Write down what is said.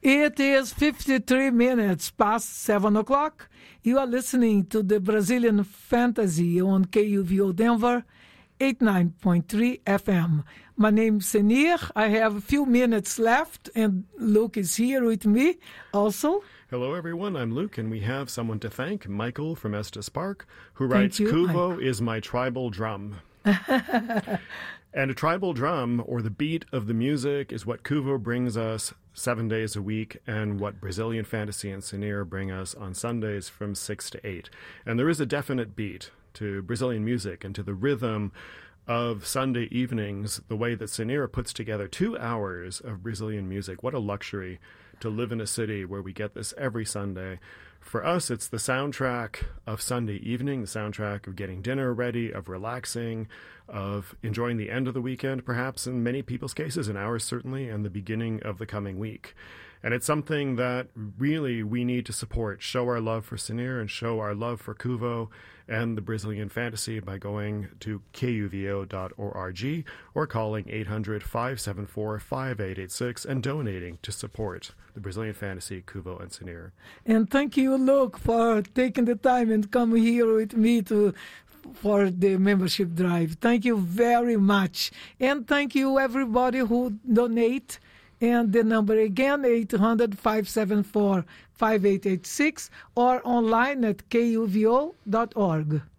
It is 53 minutes past 7 o'clock. You are listening to the Brazilian Fantasy on KUVO Denver, 89.3 FM. My name is Senir. I have a few minutes left, and Luke is here with me also. Hello, everyone. I'm Luke, and we have someone to thank, Michael from Estes Park, who writes, you, Kuvo Mike. is my tribal drum. And a tribal drum, or the beat of the music, is what Kuvo brings us 7 days a week, and what Brazilian Fantasy and Senir bring us on Sundays from 6 to 8. And there is a definite beat to Brazilian music and to the rhythm of Sunday evenings, the way that Senir puts together 2 hours of Brazilian music. What a luxury to live in a city where we get this every Sunday. For us, it's the soundtrack of Sunday evening, the soundtrack of getting dinner ready, of relaxing, of enjoying the end of the weekend, perhaps in many people's cases, in ours certainly, and the beginning of the coming week. And it's something that really we need to support, show our love for Senir and show our love for Kuvo and the Brazilian Fantasy by going to kuvo.org or calling 800-574-5886 and donating to support the Brazilian Fantasy, Kuvo, and Senir. And thank you, Luke, for taking the time and coming here with me for the membership drive. Thank you very much. And thank you, everybody who donate. And the number again, 800-574-5886 or online at kuvo.org.